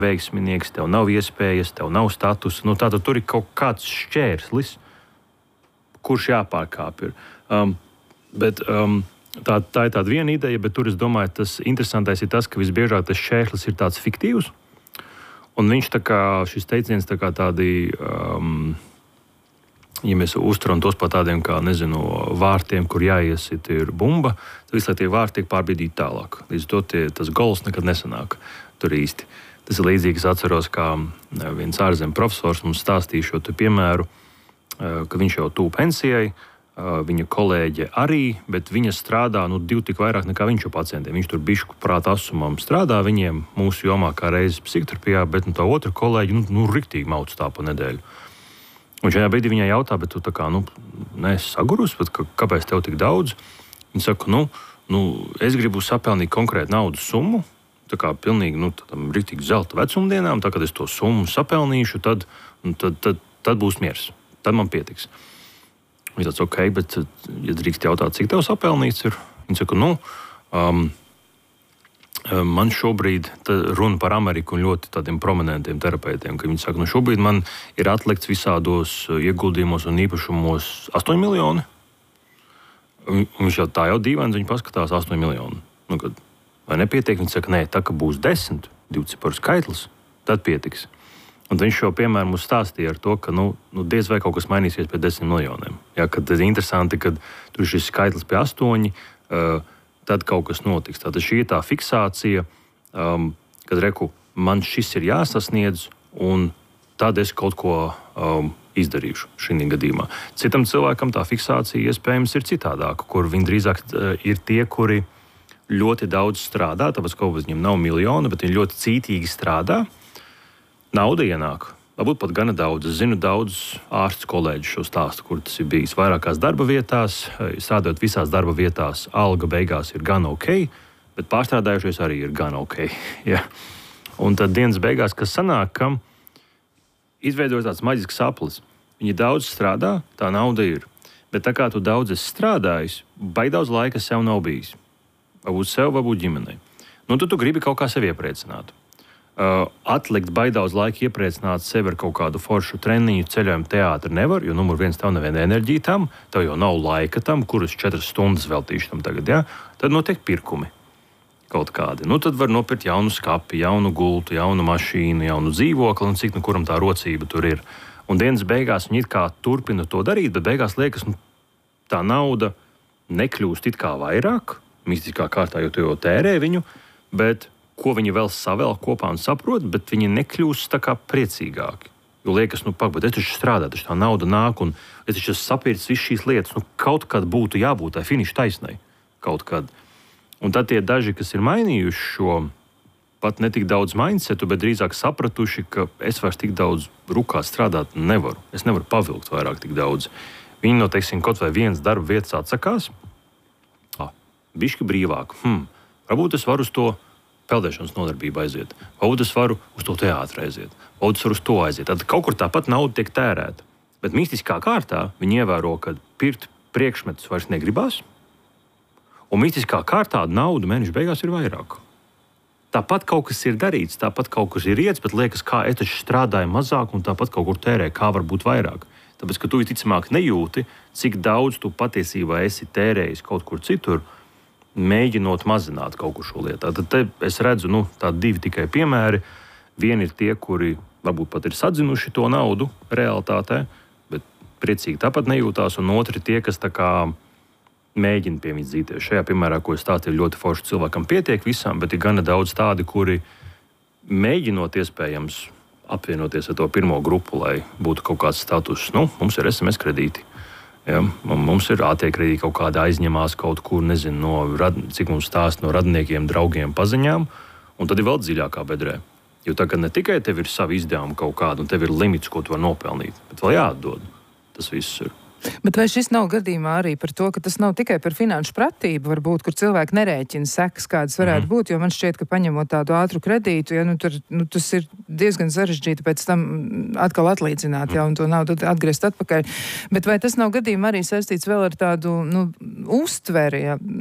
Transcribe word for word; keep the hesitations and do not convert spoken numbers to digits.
veiksminieks, tev nav iespējas, tev nav statusa. Nu, tātad tur ir kaut kāds šķērslis, kurš jāpārkāp ir. Um, bet, um, tā, tā ir tāda viena ideja, bet tur es domāju, tas interesantais ir tas, ka visbiežāk tas šķērslis ir tāds fiktīvs. Un viņš tā kā, šis teiciens tā kā tādi, um, ja mēs uzturam tos par tādiem kā, nezinu, vārtiem, kur jāiesit ir bumba, tad visu, lai tie vārti tiek pārbīdīti tālāk. Līdz to tie, tas gols nekad nesanāk tur īsti. Tas ir līdzīgi, es atceros, kā viens ārzemju profesors mums stāstīja šo piemēru, ka viņš jau tuvu pensijai, viņa kolēģe arī, bet viņa strādā nu, divi tik vairāk nekā viņš jau pacientiem. Viņš tur bišku prāta asumam strādā viņiem mūsu jomā kā reizes psihoterapijā, bet nu, tā otra kolēģi nu, nu riktīgi mauc tā pa nedēļu. Un šajā brīdī viņai jautā, bet tu tā kā, nu, neesi sagurus, bet kāpēc tev tik daudz? Viņa saka, nu, nu, es gribu sapelnīt konkrētu naudas summu, tā kā pilnīgi, nu, tādam riktīgi zelta vecumdienām, tā kad es to summu sapelnīšu, tad, tad, tad, tad būs miers. Tad man pietiks. Viņa tāds, ok, bet, ja drīkst jautāt, cik tev sapelnīts ir? Viņa saka, nu, um, man šobrīd runa par Ameriku un ļoti tādiem prominentiem terapeitiem, ka viņi saka, nu, šobrīd man ir atlikts visādos ieguldījumos un īpašumos astoņi miljoni. Un viņš jau tā jau dīvains, viņi paskatās astoņi miljoni. Nu, kad vai nepietiek? Viņi saka, nē, tā, ka būs desmit, divciparu skaitlis, tad pietiks. Un viņš šo piemēru mums stāstīja ar to, ka nu, nu, diez vai kaut kas mainīsies pie desmit miljoniem. Jā, kad tas ir interesanti, kad tur šis skaitlis pie astoņi, uh, tad kaut kas notiks. Tātad šī ir tā fiksācija, um, kad reku, man šis ir jāsasniedz, un tad es kaut ko um, izdarīšu šī gadījumā. Citam cilvēkam tā fiksācija iespējams ir citādāka, kur viņi drīzāk uh, ir tie, kuri ļoti daudz strādā, tāpēc kaut kas viņiem nav miljona, bet viņi ļoti cītīgi strādā. Nauda ienāk, varbūt pat gana daudz. Es zinu daudz ārstu kolēģu šo stāstu, kur tas ir bijis vairākās darba vietās. Strādājot visās darba vietās, alga beigās ir gan ok, bet pārstrādājušies arī ir gan ok. Ja. Un tad dienas beigās, kas sanāk, ka izveidojas tāds maģisks saplis. Viņi daudz strādā, tā nauda ir. Bet tā kā tu daudz esi strādājis, baigi daudz laika sev nav bijis. Varbūt sev, varbūt ģimenei. Nu, tu, tu gribi kaut kā sevi iepriecināt. Uh, atlikt baigi daudz laika iepriecināt sevi ar kaut kādu foršu treniņu, ceļojumu, teātri nevar, jo numur viens tev neviena enerģija tam, tev jau nav laika tam, kuras četras stundas veltīšu tam tagad, ja? Tad notiek pirkumi kaut kādi. Nu, tad var nopirkt jaunu skapi, jaunu gultu, jaunu mašīnu, jaunu dzīvokli, un cik nu kuram tā rocība tur ir. Un dienas beigās viņi it kā turpina to darīt, bet beigās liekas, nu, tā nauda nekļūst it kā vairāk, mistiskā kārtā, jo tu jau tērē viņu, bet ko viņi vēl savēl kopā un saprot, bet viņi nekļūst tā kā priecīgāki. Jo liekas, nu, pak, bet es taču strādāju, taču tā nauda nāk, un es taču esmu sapircis visas šīs lietas. Nu, kaut kad būtu jābūt tai finiša taisnai. Kaut kad. Un tad tie daži, kas ir mainījuši šo pat ne tik daudz mindsetu, bet drīzāk sapratuši, ka es vairs tik daudz rukā strādāt nevaru. Es nevaru pavilkt vairāk tik daudz. Viņi no, teiksim, kaut vai viens darba vietas atsakās. Ah, bišķi brīvāk. Hmm, varbūt es varu uz to peldēšanas nodarbību aiziet. Varbūt es varu uz to teātri aiziet. Varbūt es varu uz to aiziet. Tad kaut kur tāpat nauda tiek tērēta. Bet mistiskā kārtā viņi ievēro, ka pirkt priekšmetus vairs negribās. Un mistiskā kārtā nauda mēneša beigās ir vairāk. Tāpat kaut kas ir darīts, tāpat kaut kas ir iets, bet liekas, kā es taču strādāju mazāk un tāpat kaut kur tērē, kā var būt vairāk. Tāpēc, ka tu visticamāk nejūti, cik daudz tu patiesībā esi tērējis kaut kur citur, mēģinot mazināt kaut ko šo lietu. Tad te es redzu, nu, tādi divi tikai piemēri. Vieni ir tie, kuri varbūt pat ir sadzinuši to naudu realitātē, bet priecīgi tāpat nejūtās, un otri tie, kas tā kā mēģina pie viņas dzīties. Šajā piemērā, ko es stāstīju, ļoti forši cilvēkam pietiek visām, bet ir gana daudz tādi, kuri mēģinot iespējams apvienoties ar to pirmo grupu, lai būtu kaut kāds status. Nu, mums ir es em es kredīti. Ja, mums ir A T kredīti kaut kāda aizņemās kaut kur, nezinu, no rad, cik mums stāst no radiniekiem, draugiem, paziņām, un tad ir vēl dziļākā bedrē. Jo tā, ka ne tikai tev ir savi izdevumi kaut kādi, un tev ir limits, ko tu var nopelnīt, bet vēl jāatdod. Tas viss ir. Bet vai šis nav gadījumā arī par to, ka tas nav tikai par finanšu pratību, varbūt, kur cilvēki nerēķina sekas, kādas varētu mm. būt, jo man šķiet, ka paņemot tādu ātru kredītu, ja, nu, tur, nu, tas ir diezgan sarežģīti pēc tam atkal atlīdzināt, mm. ja, un to naudu atgriezt atpakaļ. Bet vai tas nav gadījumā arī saistīts vēl ar tādu, nu, uztveri, ja?